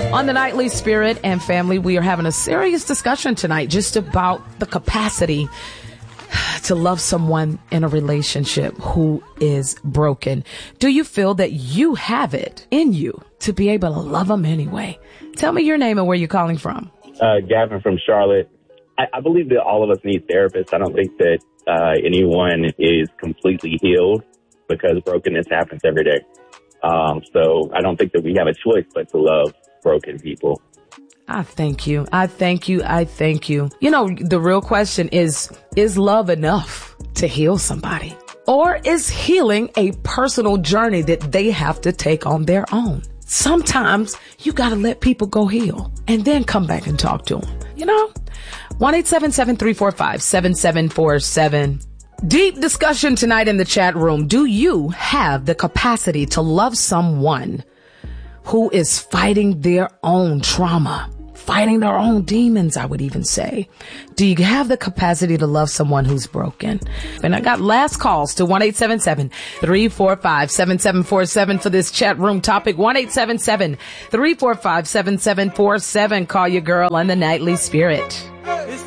On the Nightly Spirit and family, we are having a serious discussion tonight just about the capacity to love someone in a relationship who is broken. Do you feel that you have it in you to be able to love them anyway? Tell me your name and where you're calling from. Gavin from Charlotte. I believe that all of us need therapists. I don't think that anyone is completely healed because brokenness happens every day. So I don't think that we have a choice but to love broken people. I thank you. I thank you. I thank you. You know, the real question is love enough to heal somebody? Or is healing a personal journey that they have to take on their own? Sometimes you got to let people go heal and then come back and talk to them. You know, 1-877-345-7747. Deep discussion tonight in the chat room. Do you have the capacity to love someone who is fighting their own trauma, fighting their own demons, I would even say? Do you have the capacity to love someone who's broken? And I got last calls to 1-877-345-7747 for this chat room topic. 1-877-345-7747. Call your girl on the Nightly Spirit.